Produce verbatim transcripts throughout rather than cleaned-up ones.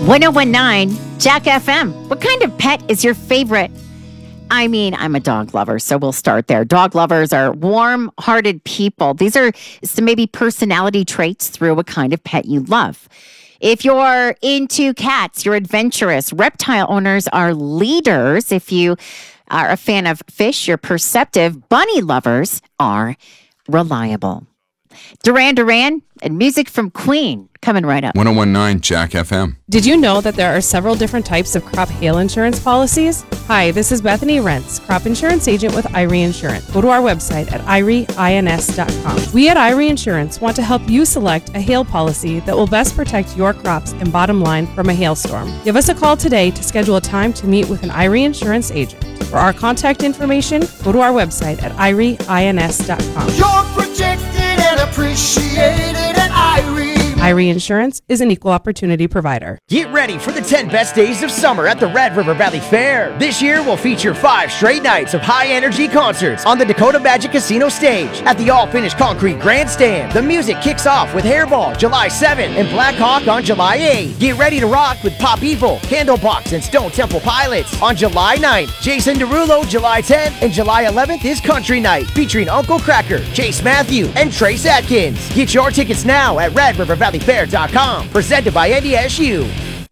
ten nineteen Jack F M. What kind of pet is your favorite? I mean, I'm a dog lover, so we'll start there. Dog lovers are warm-hearted people. These are some maybe personality traits through what kind of pet you love. If you're into cats, you're adventurous. Reptile owners are leaders. If you are a fan of fish, you're perceptive. Bunny lovers are reliable. Duran Duran and music from Queen coming right up. ten nineteen Jack F M. Did you know that there are several different types of crop hail insurance policies? Hi, this is Bethany Rentz, crop insurance agent with Irie Insurance. Go to our website at irie ins dot com. We at Irie Insurance want to help you select a hail policy that will best protect your crops and bottom line from a hailstorm. Give us a call today to schedule a time to meet with an Irie Insurance agent. For our contact information, go to our website at irie ins dot com. You're protected and appreciated at Irie. Irie Insurance is an equal opportunity provider. Get ready for the ten best days of summer at the Red River Valley Fair. This year will feature five straight nights of high-energy concerts on the Dakota Magic Casino stage at the all-finished concrete grandstand. The music kicks off with Hairball July seventh and Black Hawk on July eighth. Get ready to rock with Pop Evil, Candlebox, and Stone Temple Pilots on July ninth. Jason Derulo July tenth, and July eleventh is Country Night featuring Uncle Cracker, Chase Matthew, and Trace Atkins. Get your tickets now at red river valley fair dot com. Presented by N D S U.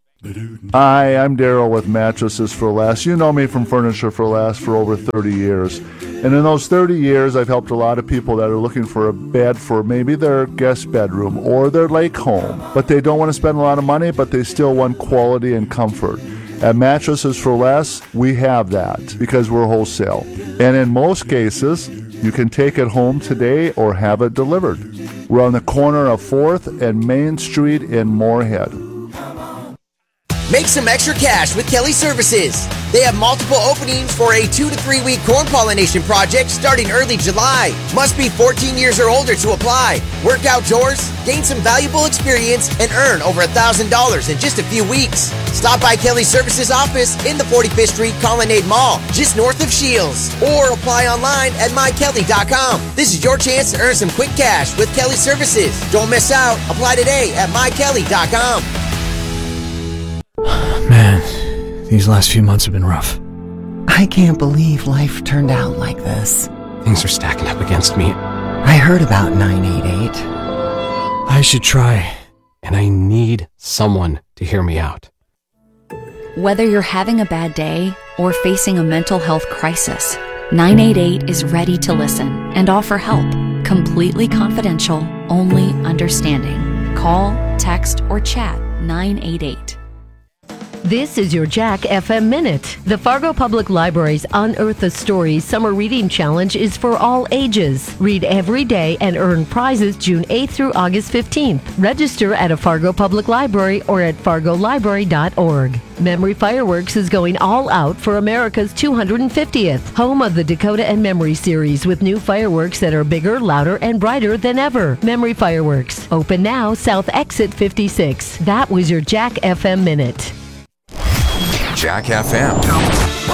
Hi, I'm Daryl with Mattresses for Less. You know me from Furniture for Less for over thirty years. And in those thirty years, I've helped a lot of people that are looking for a bed for maybe their guest bedroom or their lake home. But they don't want to spend a lot of money, but they still want quality and comfort. At Mattresses for Less, we have that because we're wholesale. And in most cases, you can take it home today or have it delivered. We're on the corner of fourth and Main Street in Moorhead. Make some extra cash with Kelly Services. They have multiple openings for a two to three week corn pollination project starting early July. Must be fourteen years or older to apply. Work outdoors, gain some valuable experience, and earn over one thousand dollars in just a few weeks. Stop by Kelly Services office in the forty-fifth Street Colonnade Mall, just north of Shields, or apply online at my kelly dot com. This is your chance to earn some quick cash with Kelly Services. Don't miss out. Apply today at my kelly dot com. Man, these last few months have been rough. I can't believe life turned out like this. Things are stacking up against me. I heard about nine eight eight. I should try, and I need someone to hear me out. Whether you're having a bad day or facing a mental health crisis, nine eight eight is ready to listen and offer help. Completely confidential, only understanding. Call, text, or chat nine eight eight. This is your Jack F M Minute. The Fargo Public Library's Unearth the Stories Summer Reading Challenge is for all ages. Read every day and earn prizes June eighth through August fifteenth. Register at a Fargo Public Library or at fargo library dot org. Memory Fireworks is going all out for America's two hundred fiftieth, home of the Dakota and Memory series with new fireworks that are bigger, louder, and brighter than ever. Memory Fireworks. Open now, South Exit fifty-six. That was your Jack F M Minute. Jack F M.